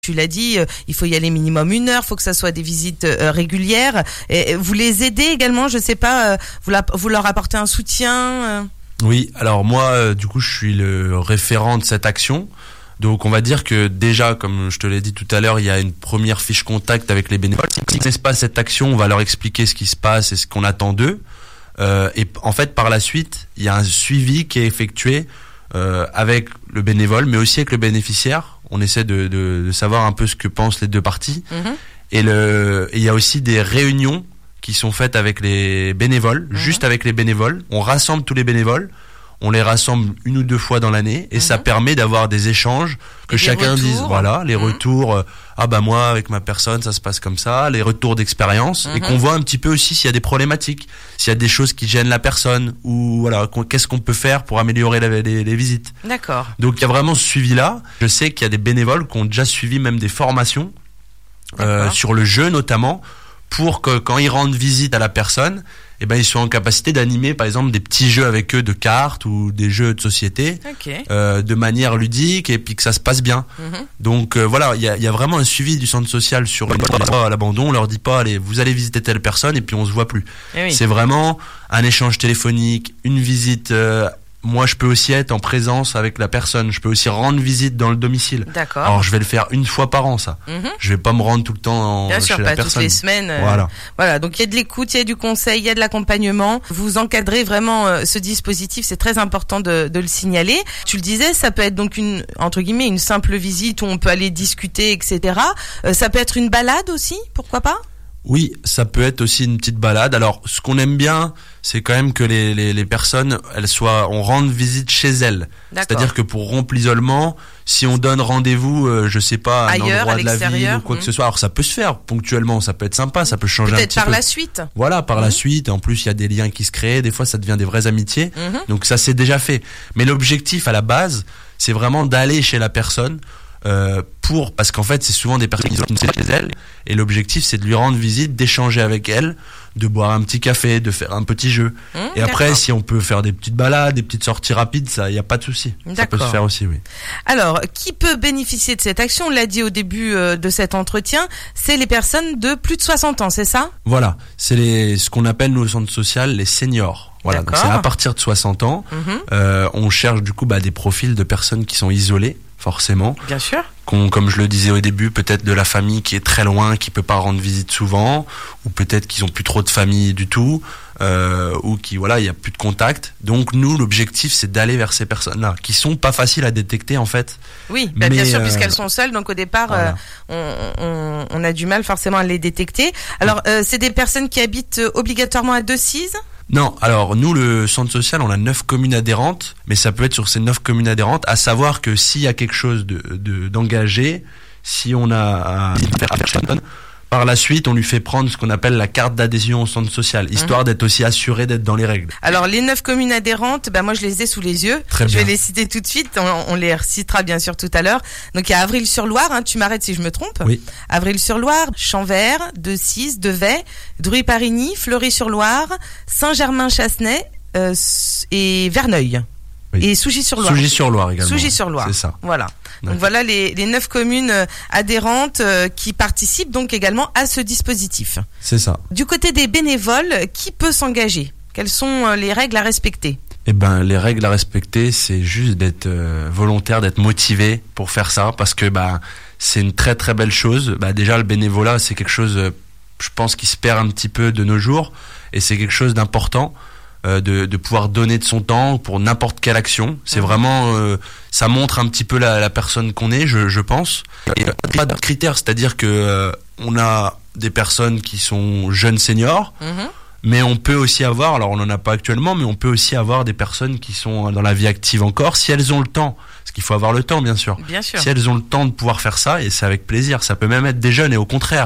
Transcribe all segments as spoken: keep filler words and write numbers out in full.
Tu l'as dit, euh, il faut y aller minimum une heure, il faut que ça soit des visites euh, régulières. Et, vous les aidez également, je sais pas, euh, vous, la, vous leur apportez un soutien euh... Oui, alors moi, euh, du coup, je suis le référent de cette action. Donc on va dire que déjà, comme je te l'ai dit tout à l'heure, il y a une première fiche contact avec les bénévoles. S'ils ne connaissent pas cette action, on va leur expliquer ce qui se passe et ce qu'on attend d'eux. Euh, et en fait, par la suite, il y a un suivi qui est effectué euh, avec le bénévole, mais aussi avec le bénéficiaire. On essaie de, de, de savoir un peu ce que pensent les deux parties. Mmh. Et le, il y a aussi des réunions qui sont faites avec les bénévoles, mmh. juste avec les bénévoles. On rassemble tous les bénévoles. On les rassemble une ou deux fois dans l'année et mmh. ça permet d'avoir des échanges, que et chacun dise, voilà, les mmh. retours, euh, ah bah moi avec ma personne ça se passe comme ça, les retours d'expérience mmh. et qu'on voit un petit peu aussi s'il y a des problématiques, s'il y a des choses qui gênent la personne ou voilà, qu'est-ce qu'on peut faire pour améliorer la, les, les visites. D'accord. Donc il y a vraiment ce suivi-là. Je sais qu'il y a des bénévoles qui ont déjà suivi même des formations euh, sur le jeu notamment pour que quand ils rendent visite à la personne, eh ben ils sont en capacité d'animer par exemple des petits jeux avec eux de cartes ou des jeux de société okay. euh, de manière ludique et puis que ça se passe bien. Mm-hmm. Donc euh, voilà, il y a, y a vraiment un suivi du centre social sur à l'abandon. On leur dit pas allez vous allez visiter telle personne et puis on se voit plus. Eh oui. C'est vraiment un échange téléphonique, une visite. Euh, Moi, je peux aussi être en présence avec la personne. Je peux aussi rendre visite dans le domicile. D'accord. Alors, je vais le faire une fois par an, ça. Mm-hmm. Je vais pas me rendre tout le temps en, Bien chez sûr, la pas personne. Toutes les semaines. Euh, voilà. Voilà. Donc, il y a de l'écoute, il y a du conseil, il y a de l'accompagnement. Vous encadrez vraiment euh, ce dispositif. C'est très important de, de le signaler. Tu le disais, ça peut être donc une, entre guillemets, une simple visite où on peut aller discuter, et cetera. Euh, ça peut être une balade aussi, pourquoi pas? Oui, ça peut être aussi une petite balade. Alors, ce qu'on aime bien, c'est quand même que les, les, les personnes, elles soient, on rende visite chez elles. D'accord. C'est-à-dire que pour rompre l'isolement, si on donne rendez-vous, euh, je sais pas, à un Ailleurs, endroit de la ville ou quoi mmh. que ce soit, alors ça peut se faire ponctuellement, ça peut être sympa, ça peut changer Peut-être un petit peu. Peut-être par la suite. Voilà, par mmh. la suite. En plus, il y a des liens qui se créent. Des fois, ça devient des vraies amitiés. Mmh. Donc ça, c'est déjà fait. Mais l'objectif à la base, c'est vraiment d'aller chez la personne. Euh, pour parce qu'en fait c'est souvent des personnes qui sont chez elles et l'objectif c'est de lui rendre visite, d'échanger avec elle, de boire un petit café, de faire un petit jeu mmh, et après d'accord. si on peut faire des petites balades, des petites sorties rapides, ça y a pas de souci, ça peut se faire aussi. Oui. Alors qui peut bénéficier de cette action? On l'a dit au début euh, de cet entretien, c'est les personnes de plus de soixante ans, c'est ça? Voilà, c'est les ce qu'on appelle nous au centre social les seniors. Voilà, donc c'est à partir de soixante ans. Mmh. Euh, on cherche du coup bah, des profils de personnes qui sont isolées, forcément. Bien sûr. Qu'on, comme je le disais au début, peut-être de la famille qui est très loin, qui peut pas rendre visite souvent, ou peut-être qu'ils ont plus trop de famille du tout, euh, ou qui voilà, il y a plus de contact. Donc nous, l'objectif, c'est d'aller vers ces personnes-là, qui sont pas faciles à détecter en fait. Oui, bah, mais, bien sûr, euh, puisqu'elles sont seules, donc au départ, voilà. euh, on, on, on a du mal forcément à les détecter. Alors, oui. euh, c'est des personnes qui habitent obligatoirement à Decize? Non, alors nous le centre social on a neuf communes adhérentes, mais ça peut être sur ces neuf communes adhérentes, à savoir que s'il y a quelque chose de, de d'engagé, si on a à faire à personne, par la suite on lui fait prendre ce qu'on appelle la carte d'adhésion au centre social, histoire mmh. d'être aussi assuré d'être dans les règles. Alors les neuf communes adhérentes, bah moi je les ai sous les yeux. Très je bien. vais les citer tout de suite, on, on les recitera bien sûr tout à l'heure. Donc il y a Avril-sur-Loire, hein, tu m'arrêtes si je me trompe. Oui. Avril-sur-Loire, Champvert, Decize, Devey, Druy-Parigny, Fleury-sur-Loire, Saint-Germain-Chassenay euh, et Verneuil. Oui. Et Sougy-sur-Loire. Sougy-sur-Loire également. Sougy-sur-Loire. C'est ça. Voilà. Donc voilà les, les neuf communes adhérentes euh, qui participent donc également à ce dispositif. C'est ça. Du côté des bénévoles, qui peut s'engager? Quelles sont euh, les règles à respecter? Eh ben, les règles à respecter, c'est juste d'être euh, volontaire, d'être motivé pour faire ça, parce que bah c'est une très très belle chose. Bah déjà le bénévolat, c'est quelque chose, euh, je pense, qui se perd un petit peu de nos jours, et c'est quelque chose d'important. Euh, de, de pouvoir donner de son temps pour n'importe quelle action. C'est mmh. vraiment, euh, ça montre un petit peu la, la personne qu'on est, je, je pense. Et euh, pas de critères, c'est-à-dire que euh, on a des personnes qui sont jeunes seniors, mmh. mais on peut aussi avoir, alors on n'en a pas actuellement, mais on peut aussi avoir des personnes qui sont dans la vie active encore, si elles ont le temps. Parce qu'il faut avoir le temps, bien sûr. Bien sûr. Si elles ont le temps de pouvoir faire ça, et c'est avec plaisir. Ça peut même être des jeunes, et au contraire,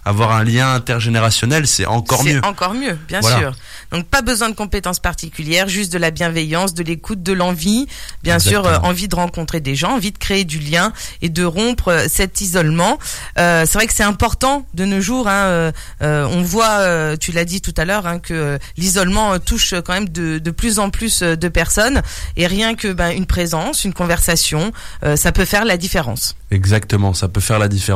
avoir un lien intergénérationnel, c'est encore c'est mieux. encore mieux, bien Voilà. sûr. Donc pas besoin de compétences particulières, juste de la bienveillance, de l'écoute, de l'envie, bien Exactement. sûr, euh, envie de rencontrer des gens, envie de créer du lien et de rompre euh, cet isolement. Euh, c'est vrai que c'est important de nos jours. Hein, euh, euh, on voit, euh, tu l'as dit tout à l'heure, hein, que euh, l'isolement euh, touche quand même de, de plus en plus euh, de personnes, et rien que ben, une présence, une conversation, euh, ça peut faire la différence. Exactement, ça peut faire la différence.